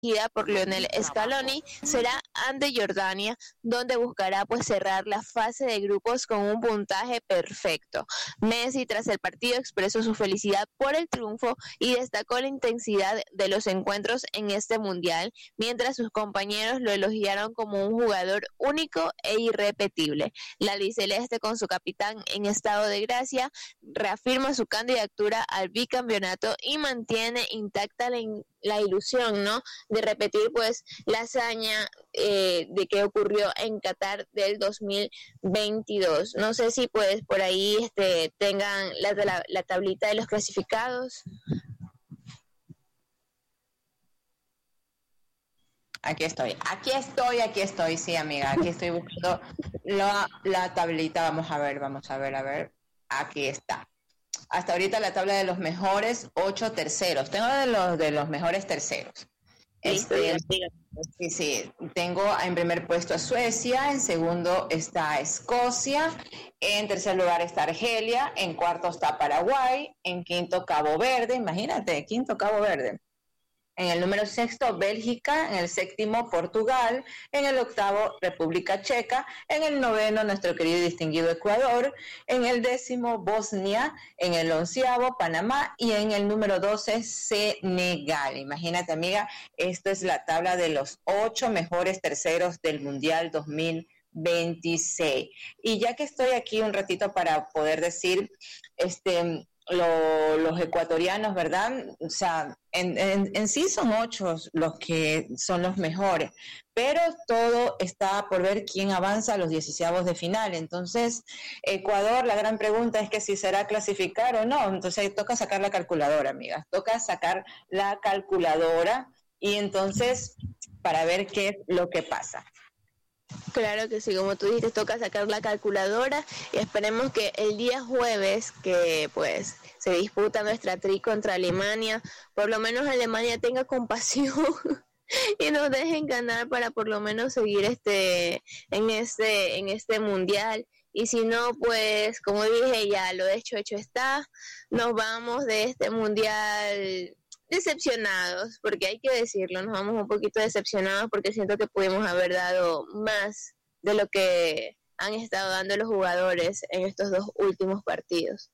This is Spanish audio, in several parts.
por Lionel Scaloni será ante Jordania, donde buscará pues cerrar la fase de grupos con un puntaje perfecto. Messi tras el partido expresó su felicidad por el triunfo y destacó la intensidad de los encuentros en este mundial, mientras sus compañeros lo elogiaron como un jugador único e irrepetible. La albiceleste, con su capitán en estado de gracia, reafirma su candidatura al bicampeonato y mantiene intacta la ilusión, ¿no?, de repetir pues la hazaña de que ocurrió en Qatar del 2022. No sé si pues por ahí tengan la tablita de los clasificados. Aquí estoy, sí, amiga, aquí estoy buscando la tablita, vamos a ver, aquí está. Hasta ahorita la tabla de los mejores 8 terceros, tengo de los mejores terceros. Sí, tengo en primer puesto a Suecia, en segundo está Escocia, en tercer lugar está Argelia, en cuarto está Paraguay, en quinto Cabo Verde, imagínate, quinto Cabo Verde. En el número sexto, Bélgica. En el séptimo, Portugal. En el octavo, República Checa. En el noveno, nuestro querido y distinguido Ecuador. En el décimo, Bosnia. En el onceavo, Panamá. Y en el número 12, Senegal. Imagínate, amiga, esto es la tabla de los 8 mejores terceros del Mundial 2026. Y ya que estoy aquí un ratito para poder decir, los ecuatorianos, ¿verdad? O sea, en sí son 8 los que son los mejores, pero todo está por ver quién avanza a los 16avos de final. Entonces, Ecuador, la gran pregunta es que si será clasificar o no. Entonces, toca sacar la calculadora, amigas. Toca sacar la calculadora y entonces para ver qué es lo que pasa. Claro que sí, como tú dijiste, toca sacar la calculadora y esperemos que el día jueves, que pues se disputa nuestra tri contra Alemania, por lo menos Alemania tenga compasión y nos dejen ganar para por lo menos seguir en este mundial. Y si no, pues como dije, ya lo hecho está, nos vamos de este mundial decepcionados, porque hay que decirlo, nos vamos un poquito decepcionados porque siento que pudimos haber dado más de lo que han estado dando los jugadores en estos 2 últimos partidos.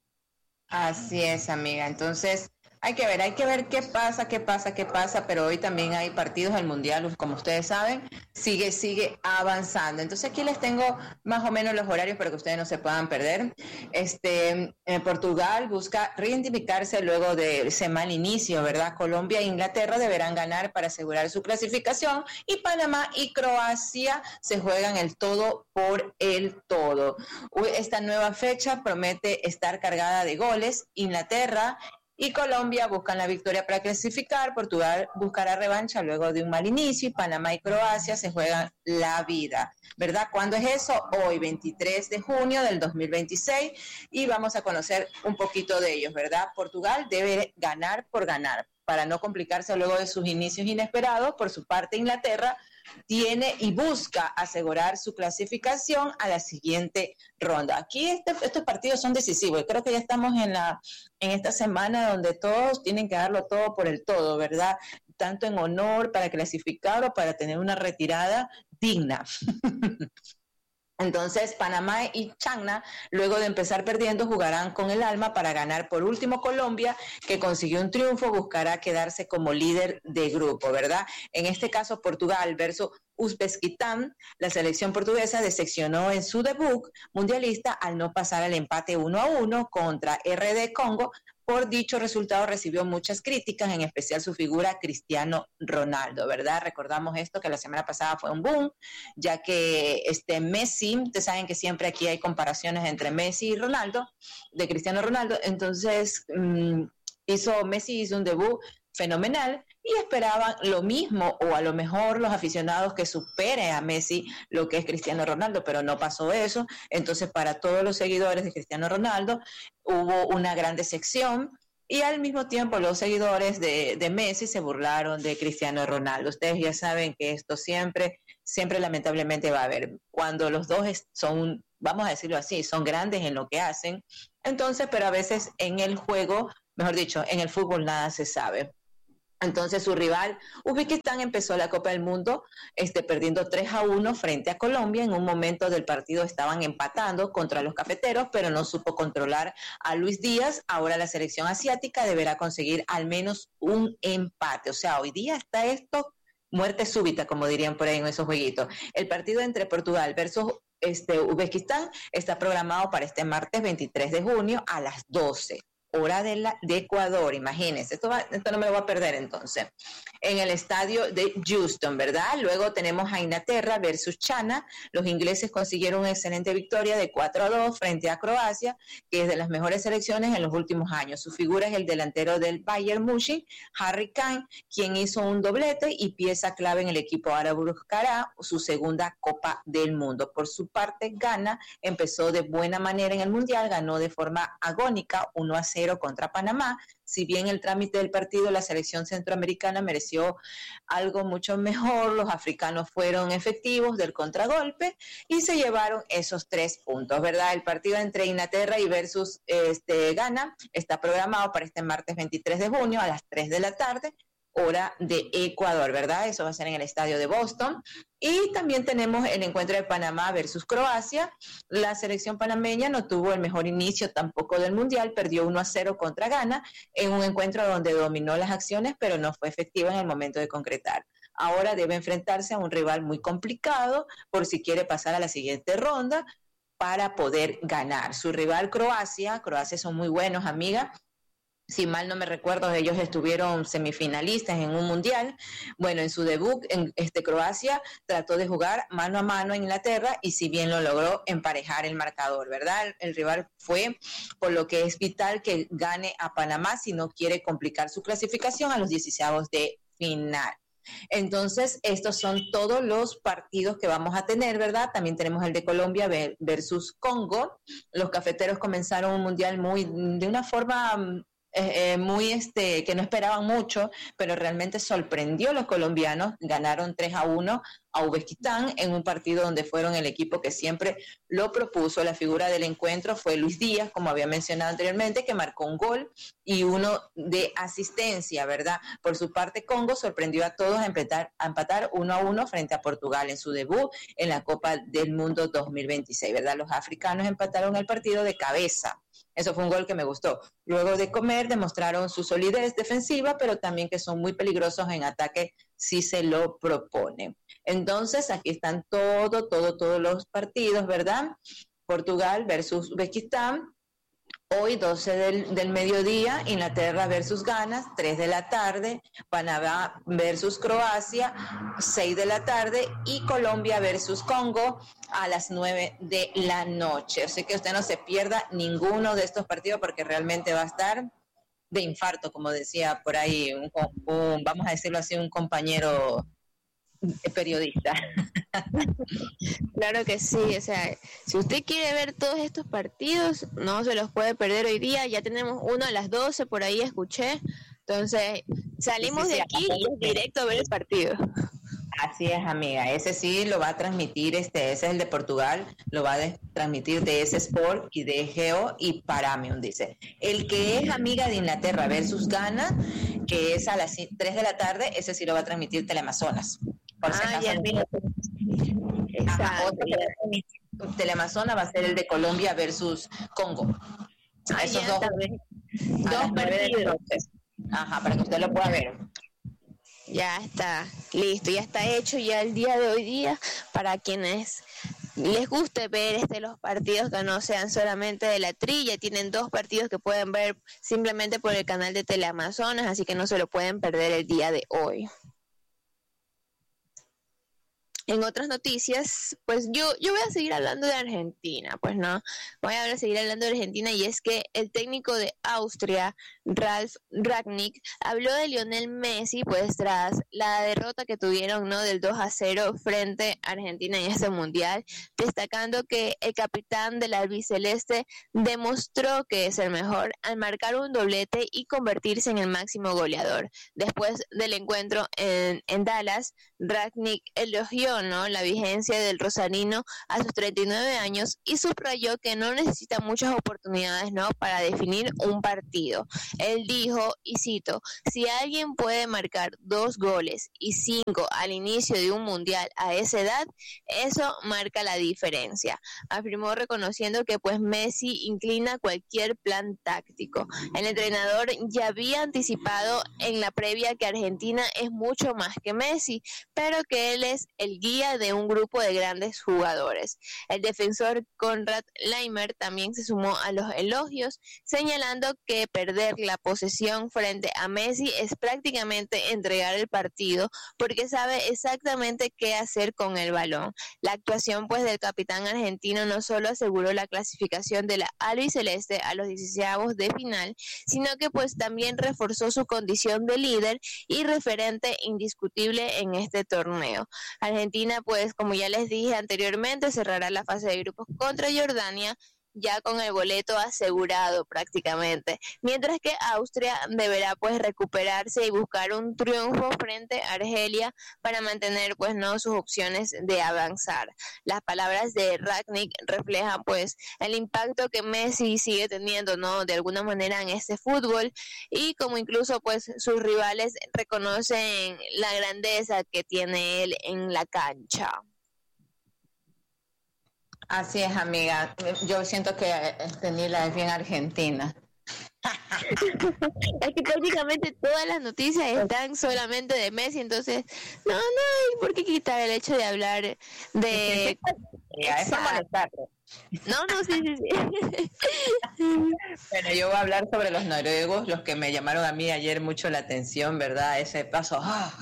Así es, amiga. Entonces, hay que ver qué pasa, pero hoy también hay partidos del Mundial, como ustedes saben, sigue avanzando. Entonces aquí les tengo más o menos los horarios para que ustedes no se puedan perder. Portugal busca reivindicarse luego de ese mal inicio, ¿verdad? Colombia e Inglaterra deberán ganar para asegurar su clasificación y Panamá y Croacia se juegan el todo por el todo. Esta nueva fecha promete estar cargada de goles. Inglaterra y Colombia buscan la victoria para clasificar, Portugal buscará revancha luego de un mal inicio y Panamá y Croacia se juegan la vida, ¿verdad? ¿Cuándo es eso? Hoy, 23 de junio del 2026, y vamos a conocer un poquito de ellos, ¿verdad? Portugal debe ganar por ganar para no complicarse luego de sus inicios inesperados. Por su parte, Inglaterra tiene y busca asegurar su clasificación a la siguiente ronda. Aquí estos partidos son decisivos y creo que ya estamos en esta semana donde todos tienen que darlo todo por el todo, ¿verdad? Tanto en honor para clasificar o para tener una retirada digna. Entonces, Panamá y Changna, luego de empezar perdiendo, jugarán con el alma para ganar. Por último, Colombia, que consiguió un triunfo, buscará quedarse como líder de grupo, ¿verdad? En este caso, Portugal versus Uzbekistán, la selección portuguesa decepcionó en su debut mundialista al no pasar al empate 1-1 contra RD Congo. Por dicho resultado recibió muchas críticas, en especial su figura Cristiano Ronaldo, ¿verdad? Recordamos esto, que la semana pasada fue un boom, ya que Messi, ustedes saben que siempre aquí hay comparaciones entre Messi y Ronaldo, de Cristiano Ronaldo. Entonces Messi hizo un debut fenomenal y esperaban lo mismo, o a lo mejor los aficionados que supere a Messi lo que es Cristiano Ronaldo, pero no pasó eso. Entonces, para todos los seguidores de Cristiano Ronaldo hubo una gran decepción, y al mismo tiempo los seguidores de Messi se burlaron de Cristiano Ronaldo. Ustedes ya saben que esto siempre lamentablemente va a haber, cuando los dos son, vamos a decirlo así, son grandes en lo que hacen. Entonces, pero a veces en el juego, mejor dicho, en el fútbol nada se sabe. Entonces su rival Uzbekistán empezó la Copa del Mundo perdiendo 3-1 frente a Colombia. En un momento del partido estaban empatando contra los cafeteros, pero no supo controlar a Luis Díaz. Ahora la selección asiática deberá conseguir al menos un empate. O sea, hoy día está esto muerte súbita, como dirían por ahí en esos jueguitos. El partido entre Portugal versus Uzbekistán está programado para este martes 23 de junio a las 12. Hora de Ecuador, imagínense, esto no me lo voy a perder entonces, en el estadio de Houston, ¿verdad? Luego tenemos a Inglaterra versus China. Los ingleses consiguieron una excelente victoria de 4-2 frente a Croacia, que es de las mejores selecciones en los últimos años. Su figura es el delantero del Bayern Múnich, Harry Kane, quien hizo un doblete y pieza clave en el equipo árabe. Buscará su segunda Copa del Mundo. Por su parte, Ghana empezó de buena manera en el Mundial, ganó de forma agónica 1-0 contra Panamá. Si bien el trámite del partido, la selección centroamericana mereció algo mucho mejor, los africanos fueron efectivos del contragolpe y se llevaron esos 3 puntos, ¿verdad? El partido entre Inglaterra y versus Ghana está programado para este martes 23 de junio a las 3 de la tarde, hora de Ecuador, ¿verdad? Eso va a ser en el estadio de Boston. Y también tenemos el encuentro de Panamá versus Croacia. La selección panameña no tuvo el mejor inicio tampoco del Mundial, perdió 1-0 contra Ghana en un encuentro donde dominó las acciones, pero no fue efectiva en el momento de concretar. Ahora debe enfrentarse a un rival muy complicado por si quiere pasar a la siguiente ronda para poder ganar. Su rival Croacia son muy buenos, amiga. Si mal no me recuerdo, ellos estuvieron semifinalistas en un mundial. Bueno, en su debut, Croacia trató de jugar mano a mano a Inglaterra y si bien lo logró emparejar el marcador, ¿verdad? El rival fue, por lo que es vital que gane a Panamá si no quiere complicar su clasificación a los 16avos de final. Entonces, estos son todos los partidos que vamos a tener, ¿verdad? También tenemos el de Colombia versus Congo. Los cafeteros comenzaron un mundial de una forma que no esperaban mucho, pero realmente sorprendió a los colombianos. Ganaron 3-1 a Uzbekistán en un partido donde fueron el equipo que siempre lo propuso. La figura del encuentro fue Luis Díaz, como había mencionado anteriormente, que marcó un gol y uno de asistencia, ¿verdad? Por su parte, Congo sorprendió a todos a empatar 1-1 frente a Portugal en su debut en la Copa del Mundo 2026, ¿verdad? Los africanos empataron el partido de cabeza. Eso fue un gol que me gustó. Luego de comer, demostraron su solidez defensiva, pero también que son muy peligrosos en ataque si se lo proponen. Entonces, aquí están todos los partidos, ¿verdad? Portugal versus Uzbekistán. Hoy, 12 del mediodía, Inglaterra versus Ghana, 3 de la tarde, Panamá versus Croacia, 6 de la tarde, y Colombia versus Congo a las 9 de la noche. Así que usted no se pierda ninguno de estos partidos porque realmente va a estar de infarto, como decía por ahí, vamos a decirlo así, un compañero periodista. Claro que sí, o sea, si usted quiere ver todos estos partidos, no se los puede perder hoy día. Ya tenemos uno a las 12, por ahí escuché. Entonces, salimos de aquí y directo a ver el partido. Así es, amiga. Ese sí lo va a transmitir, ese es el de Portugal, lo va a transmitir DS Sport y de Geo y Paramium, dice. El que es amiga de Inglaterra versus Ghana, que es a las 3 de la tarde, ese sí lo va a transmitir Teleamazonas. Por si acaso. Exacto. Teleamazonas va a ser el de Colombia versus Congo. Esos dos partidos. Ajá, para que usted lo pueda ver. Ya está listo, ya está hecho ya el día de hoy día para quienes les guste ver los partidos que no sean solamente de la trilla. Tienen 2 partidos que pueden ver simplemente por el canal de Teleamazonas, así que no se lo pueden perder el día de hoy. En otras noticias, pues yo voy a seguir hablando de Argentina, pues no, voy a seguir hablando de Argentina, y es que el técnico de Austria, Ralf Rangnick, habló de Lionel Messi, pues tras la derrota que tuvieron, ¿no?, del 2-0 frente a Argentina en este mundial, destacando que el capitán del albiceleste demostró que es el mejor al marcar un doblete y convertirse en el máximo goleador. Después del encuentro en Dallas, Rangnick elogió, ¿no?, la vigencia del rosarino a sus 39 años y subrayó que no necesita muchas oportunidades, ¿no?, para definir un partido. Él dijo, y cito, si alguien puede marcar 2 goles y 5 al inicio de un mundial a esa edad, eso marca la diferencia. Afirmó reconociendo que pues Messi inclina cualquier plan táctico. El entrenador ya había anticipado en la previa que Argentina es mucho más que Messi, pero que él es el guía de un grupo de grandes jugadores. El defensor Konrad Laimer también se sumó a los elogios, señalando que perder la posesión frente a Messi es prácticamente entregar el partido, porque sabe exactamente qué hacer con el balón. La actuación pues del capitán argentino no solo aseguró la clasificación de la albiceleste a los 16avos de final, sino que pues también reforzó su condición de líder y referente indiscutible en este torneo. Argentina pues, como ya les dije anteriormente, cerrará la fase de grupos contra Jordania, ya con el boleto asegurado prácticamente, mientras que Austria deberá pues recuperarse y buscar un triunfo frente a Argelia para mantener pues no sus opciones de avanzar. Las palabras de Rangnick reflejan pues el impacto que Messi sigue teniendo, ¿no?, de alguna manera en este fútbol, y como incluso pues sus rivales reconocen la grandeza que tiene él en la cancha. Así es, amiga. Yo siento que Nila es bien argentina. Es que prácticamente todas las noticias están solamente de Messi, entonces no hay por qué quitar el hecho de hablar de... Es para molestarlo. No, sí. Bueno, yo voy a hablar sobre los noruegos, los que me llamaron a mí ayer mucho la atención, ¿verdad? Ese paso,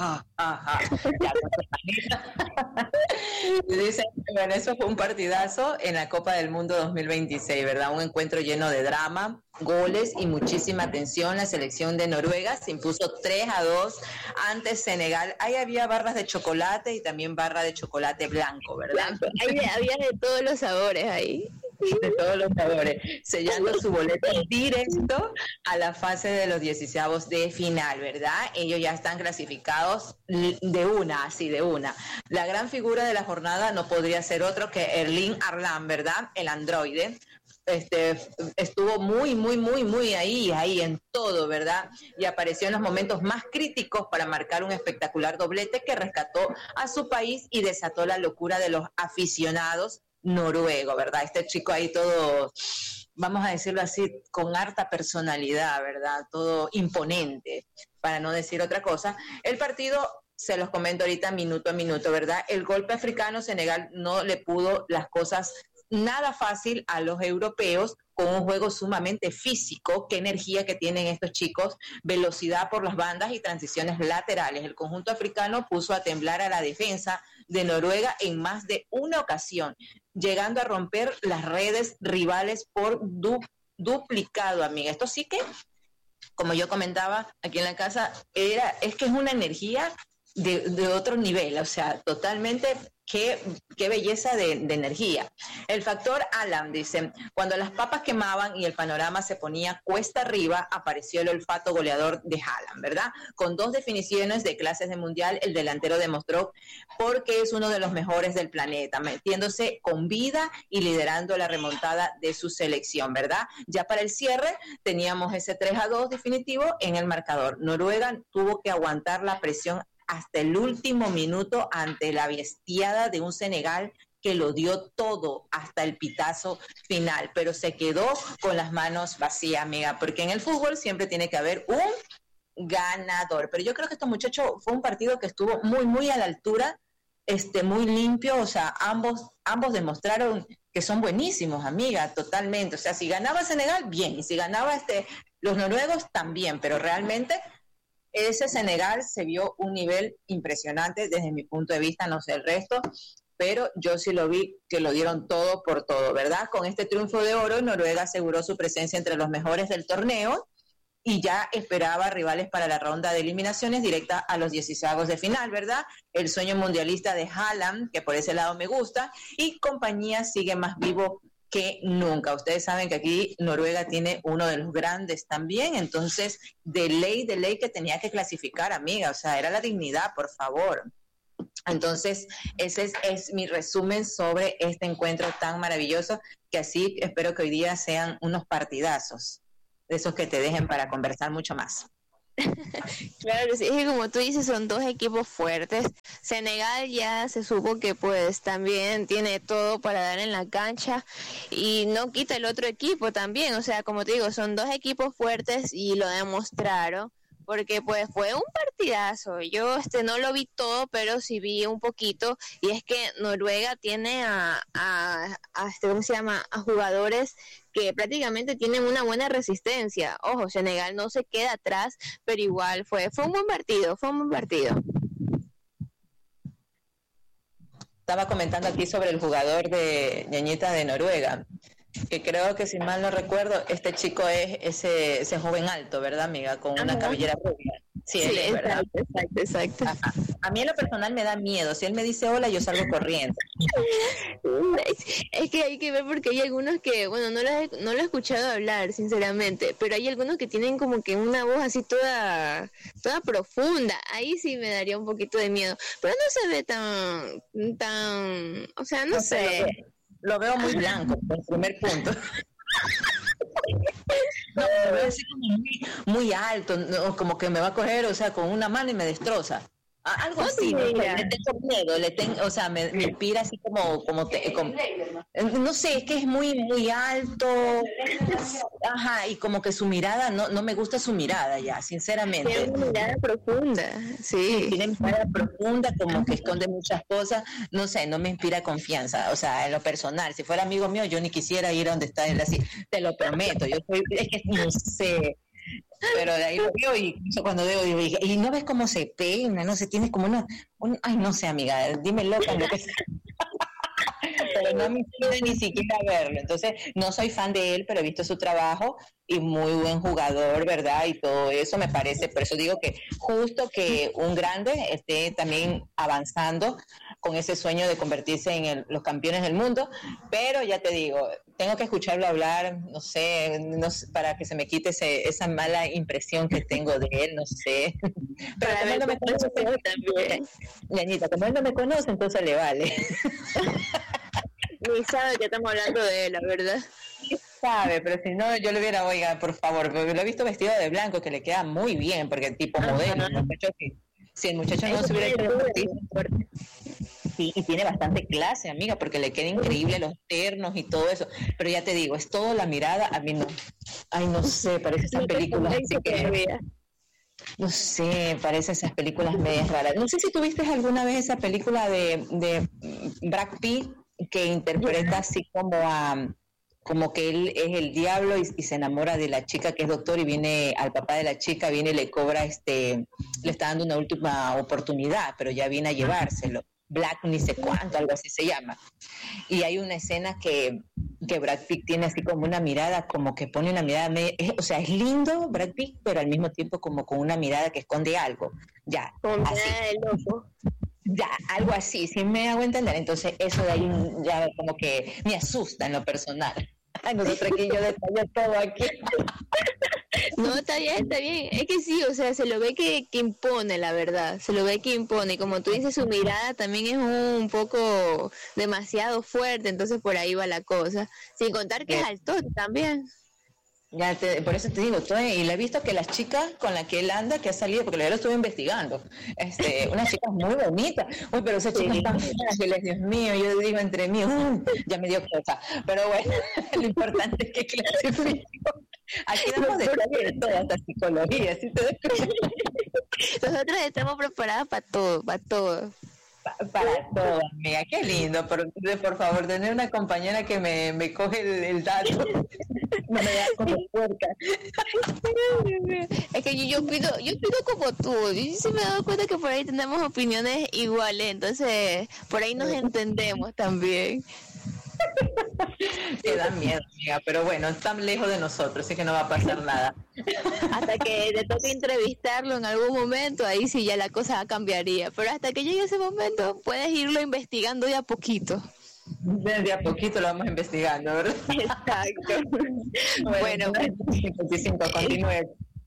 Y dicen, bueno, eso fue un partidazo en la Copa del Mundo 2026, ¿verdad? Un encuentro lleno de drama, goles y muchísima tensión. La selección de Noruega se impuso 3-2 ante Senegal. Ahí había barras de chocolate y también barra de chocolate blanco, ¿verdad? Había de todos los sabores ahí. De todos los sabores, sellando su boleto directo a la fase de los 16avos de final, ¿verdad? Ellos ya están clasificados de una. La gran figura de la jornada no podría ser otro que Erling Haaland, ¿verdad? El androide. Estuvo muy ahí en todo, ¿verdad? Y apareció en los momentos más críticos para marcar un espectacular doblete que rescató a su país y desató la locura de los aficionados noruego, ¿verdad? Este chico ahí todo, vamos a decirlo así, con harta personalidad, ¿verdad? Todo imponente, para no decir otra cosa. El partido, se los comento ahorita minuto a minuto, ¿verdad? El golpe africano, Senegal no le pudo las cosas nada fácil a los europeos, con un juego sumamente físico. Qué energía que tienen estos chicos, velocidad por las bandas y transiciones laterales. El conjunto africano puso a temblar a la defensa de Noruega en más de una ocasión, llegando a romper las redes rivales por duplicado, amiga. Esto sí que, como yo comentaba aquí en la casa, es que es una energía de otro nivel, o sea, totalmente. Qué belleza de energía. El factor Haaland, dice, cuando las papas quemaban y el panorama se ponía cuesta arriba, apareció el olfato goleador de Haaland, ¿verdad? Con 2 definiciones de clases de mundial, el delantero demostró porque es uno de los mejores del planeta, metiéndose con vida y liderando la remontada de su selección, ¿verdad? Ya para el cierre teníamos ese 3-2 definitivo en el marcador. Noruega tuvo que aguantar la presión hasta el último minuto ante la bestiada de un Senegal que lo dio todo hasta el pitazo final, pero se quedó con las manos vacías, amiga, porque en el fútbol siempre tiene que haber un ganador. Pero yo creo que estos muchachos, fue un partido que estuvo muy a la altura, muy limpio, o sea, ambos demostraron que son buenísimos, amiga, totalmente. O sea, si ganaba Senegal, bien, y si ganaba los noruegos, también, pero realmente ese Senegal se vio un nivel impresionante desde mi punto de vista, no sé el resto, pero yo sí lo vi que lo dieron todo por todo, ¿verdad? Con este triunfo de oro, Noruega aseguró su presencia entre los mejores del torneo y ya esperaba rivales para la ronda de eliminaciones directa a los 16avos de final, ¿verdad? El sueño mundialista de Haaland, que por ese lado me gusta, y compañía sigue más vivo que nunca. Ustedes saben que aquí Noruega tiene uno de los grandes también, entonces de ley que tenía que clasificar, amiga, o sea, era la dignidad, por favor. Entonces, ese es mi resumen sobre este encuentro tan maravilloso, que así espero que hoy día sean unos partidazos, de esos que te dejen para conversar mucho más. Claro, sí, es que como tú dices, son dos equipos fuertes. Senegal ya se supo que pues también tiene todo para dar en la cancha y no quita el otro equipo también, o sea, como te digo, son dos equipos fuertes y lo demostraron. Porque pues fue un partidazo. Yo no lo vi todo, pero sí vi un poquito. Y es que Noruega tiene ¿cómo se llama? A jugadores que prácticamente tienen una buena resistencia. Ojo, Senegal no se queda atrás, pero igual fue un buen partido, Estaba comentando aquí sobre el jugador de Ñañita de Noruega, que creo que si mal no recuerdo, este chico es ese joven alto, ¿verdad, amiga? Con una cabellera rubia. Sí, él es, ¿verdad? Exacto. Ajá. A mí en lo personal me da miedo. Si él me dice hola, yo salgo corriendo. Es que hay que ver porque hay algunos que, bueno, no lo he escuchado hablar, sinceramente, pero hay algunos que tienen como que una voz así toda profunda. Ahí sí me daría un poquito de miedo, pero no se ve tan, o sea, no sé. Lo veo muy blanco, por el primer punto. No, lo veo así como muy alto, no, como que me va a coger, o sea, con una mano y me destroza. Algo así, le tengo miedo, o sea, me inspira así como no sé, es que es muy alto, ajá, y como que su mirada, no me gusta su mirada ya, sinceramente. Tiene una mirada profunda, sí. Tiene mirada profunda, como que esconde muchas cosas, no sé, no me inspira confianza, o sea, en lo personal, si fuera amigo mío, yo ni quisiera ir a donde está él así, te lo prometo, es que no sé. Pero de ahí lo veo y incluso cuando veo, digo, y no ves cómo se peina, no sé, tienes como ay, no sé, amiga, dime loca lo que sea. Pero no me pide ni siquiera verlo. Entonces, no soy fan de él, pero he visto su trabajo y muy buen jugador, ¿verdad? Y todo eso me parece, por eso digo que justo que un grande esté también avanzando con ese sueño de convertirse en los campeones del mundo, pero ya te digo, tengo que escucharlo hablar, no sé, para que se me quite esa mala impresión que tengo de él, no sé. Pero como él no me conoce también. Ñañita, como él no me conoce, entonces le vale. Ni sabe que estamos hablando de él, la verdad. Sí sabe, pero si no, yo le hubiera, oiga, por favor, porque lo he visto vestido de blanco, que le queda muy bien, porque el tipo modelo, si el muchacho no se hubiera hecho sí, y tiene bastante clase, amiga, porque le queda increíble los ternos y todo eso, pero ya te digo, es todo la mirada, a mí no, ay, no sé, parece esas películas así que... No sé, parece esas películas medias raras. No sé si tuviste alguna vez esa película de Brad Pitt, que interpreta así como que él es el diablo y se enamora de la chica que es doctor y viene al papá de la chica, viene y le cobra, le está dando una última oportunidad, pero ya viene a llevárselo. Black ni sé cuánto, algo así se llama. Y hay una escena que Brad Pitt tiene así como una mirada, como que pone una mirada, o sea, es lindo Brad Pitt, pero al mismo tiempo como con una mirada que esconde algo. Ya, así. Loco. Ya, algo así, sí me hago entender. Entonces, eso de ahí ya como que me asusta en lo personal. Ay, nosotros aquí, yo detallo todo aquí. No, está bien. Es que sí, o sea, se lo ve que impone, la verdad. Se lo ve que impone. Y como tú dices, su mirada también es un poco demasiado fuerte, entonces por ahí va la cosa. Sin contar que es alto también. Ya por eso te digo, y le he visto que las chicas con las que él anda, que ha salido, porque yo lo estuve investigando, unas chicas muy bonitas, uy, pero esas chicas tan frágiles, Dios mío, yo digo entre mí, ya me dio cosa, pero bueno, lo importante es que clasifico. Aquí damos detalles de toda esta psicología, ¿sí te das cuenta? Nosotros estamos preparadas para todo. Para todo, amiga, qué lindo, por favor, tener una compañera que me coge el dato, no me da como puerca. Es que yo pido como tú, y sí me he dado cuenta que por ahí tenemos opiniones iguales, entonces por ahí nos entendemos también. Te da miedo, amiga, pero bueno, están lejos de nosotros, así que no va a pasar nada. Hasta que te toque entrevistarlo en algún momento, ahí sí ya la cosa cambiaría, pero hasta que llegue ese momento puedes irlo investigando de a poquito. De a poquito lo vamos investigando, ¿verdad? Exacto. Bueno, 55, continúe.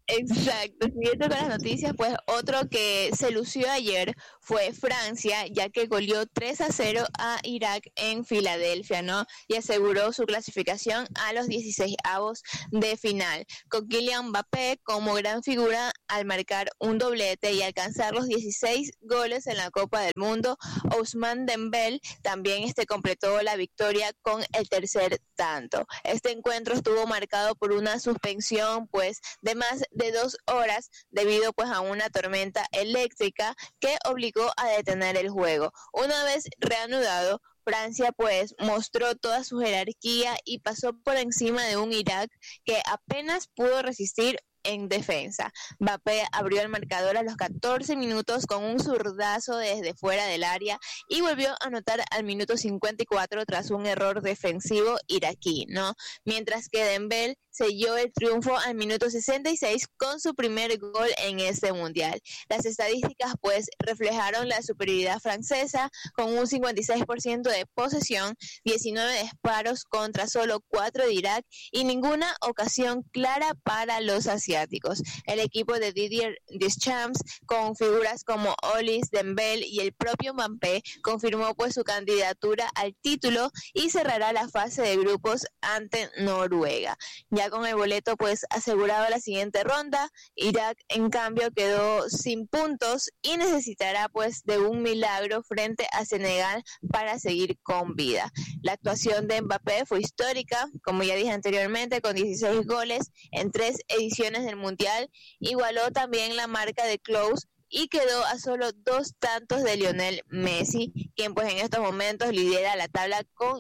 Exacto, siguiendo con las noticias, pues otro que se lució ayer fue Francia, ya que goleó 3-0 a Irak en Filadelfia, ¿no? Y aseguró su clasificación a los 16avos de final, con Kylian Mbappé como gran figura al marcar un doblete y alcanzar los 16 goles en la Copa del Mundo. Ousmane Dembélé también completó la victoria con el tercer tanto. Este encuentro estuvo marcado por una suspensión, pues, de más de 2 horas debido pues a una tormenta eléctrica que obligó a detener el juego. Una vez reanudado, Francia pues mostró toda su jerarquía y pasó por encima de un Irak que apenas pudo resistir en defensa. Mbappé abrió el marcador a los 14 minutos con un zurdazo desde fuera del área y volvió a anotar al minuto 54 tras un error defensivo iraquí, ¿no? Mientras que Dembélé selló el triunfo al minuto 66 con su primer gol en este mundial. Las estadísticas pues reflejaron la superioridad francesa con un 56% de posesión, 19 disparos contra solo 4 de Irak y ninguna ocasión clara para los asiáticos. El equipo de Didier Deschamps, con figuras como Olis, Dembélé y el propio Mbappé, confirmó pues su candidatura al título y cerrará la fase de grupos ante Noruega. Ya con el boleto pues asegurado a la siguiente ronda, Irak en cambio quedó sin puntos y necesitará pues de un milagro frente a Senegal para seguir con vida. La actuación de Mbappé fue histórica, como ya dije anteriormente, con 16 goles en 3 ediciones del Mundial, igualó también la marca de Klose y quedó a solo 2 tantos de Lionel Messi, quien pues en estos momentos lidera la tabla con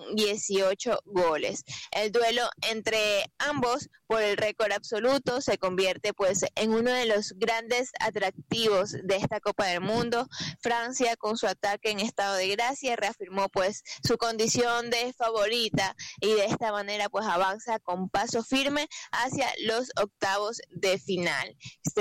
18 goles. El duelo entre ambos por el récord absoluto se convierte pues en uno de los grandes atractivos de esta Copa del Mundo. Francia, con su ataque en estado de gracia, reafirmó pues su condición de favorita y de esta manera pues avanza con paso firme hacia los octavos de final.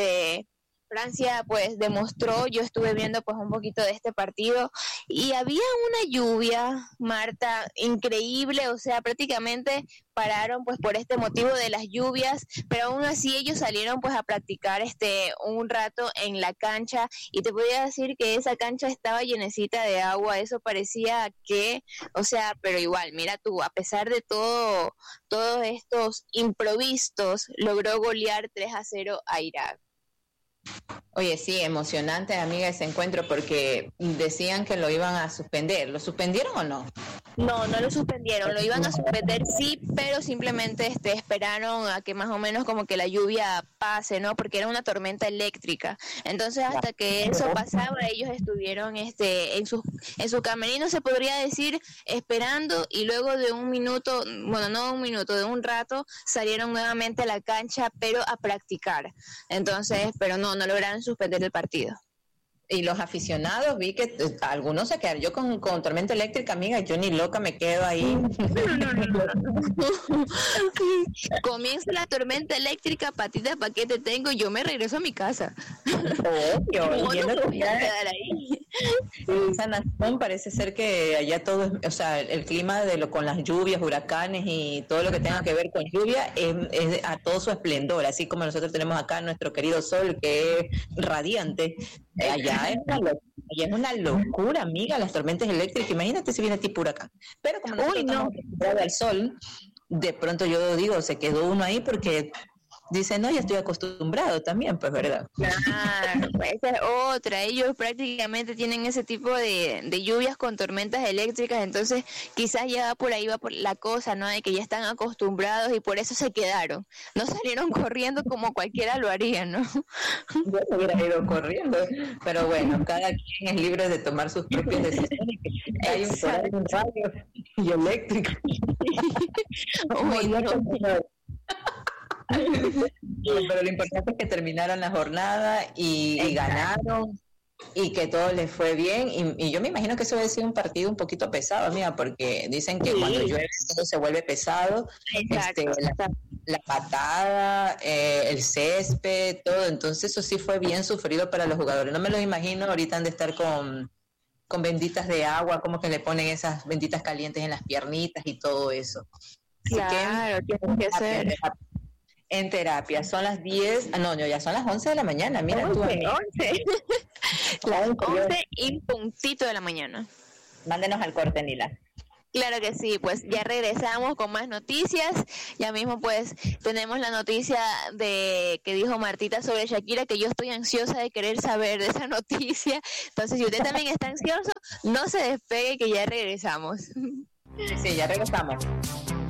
Francia pues demostró, yo estuve viendo pues un poquito de este partido y había una lluvia, Marta, increíble, o sea, prácticamente pararon pues por este motivo de las lluvias, pero aún así ellos salieron pues a practicar un rato en la cancha y te podía decir que esa cancha estaba llenecita de agua, eso parecía que, o sea, pero igual, mira tú, a pesar de todos estos improvisos, logró golear 3-0 a Irak. Oye, sí, emocionante, amiga, ese encuentro porque decían que lo iban a suspender. ¿Lo suspendieron o no? No, no lo suspendieron, lo iban a suspender sí, pero simplemente esperaron a que más o menos como que la lluvia pase, ¿no? Porque era una tormenta eléctrica. Entonces, hasta que eso pasaba, ellos estuvieron en su camerino, se podría decir, esperando, y luego de un minuto, bueno, no un minuto, de un rato, salieron nuevamente a la cancha, pero a practicar. Entonces, pero no lograron suspender el partido. Y los aficionados, vi que algunos se quedaron. Yo con tormenta eléctrica, amiga, yo ni loca me quedo ahí. Comienza la tormenta eléctrica, patita, ¿para qué te tengo? Yo me regreso a mi casa. Obvio. No voy a quedar ahí. En San Nación parece ser que allá todo, o sea, el clima con las lluvias, huracanes y todo lo que tenga que ver con lluvia es a todo su esplendor, así como nosotros tenemos acá nuestro querido sol que es radiante. Allá es una locura, amiga, las tormentas eléctricas. Imagínate si viene tipo huracán. Pero como nosotros estamos acostumbrados al sol, de pronto yo digo, se quedó uno ahí porque dice, no, ya estoy acostumbrado también, pues, ¿verdad? Claro, pues esa es otra. Ellos prácticamente tienen ese tipo de lluvias con tormentas eléctricas, entonces quizás ya va por la cosa, ¿no? De que ya están acostumbrados y por eso se quedaron. No salieron corriendo como cualquiera lo haría, ¿no? Yo no hubiera ido corriendo, pero bueno, cada quien es libre de tomar sus propias decisiones. Hay un radio y eléctrico. Pero lo importante es que terminaron la jornada y ganaron y que todo les fue bien y yo me imagino que eso debe ser un partido un poquito pesado, amiga, porque dicen que cuando llueve todo se vuelve pesado. La patada, el césped, todo, entonces eso sí fue bien sufrido para los jugadores. No me lo imagino, ahorita han de estar con benditas de agua, como que le ponen esas benditas calientes en las piernitas y todo eso. Claro, tienen que ser en terapia. Son las 10, no, ya son las 11 de la mañana, mira 11, tú. 11. Las 11 y puntito de la mañana. Mándenos al corte, Nila. Claro que sí, pues ya regresamos con más noticias. Ya mismo pues tenemos la noticia de que dijo Martita sobre Shakira, que yo estoy ansiosa de querer saber de esa noticia. Entonces, si usted también está ansioso, no se despegue, que ya regresamos. Sí, ya regresamos.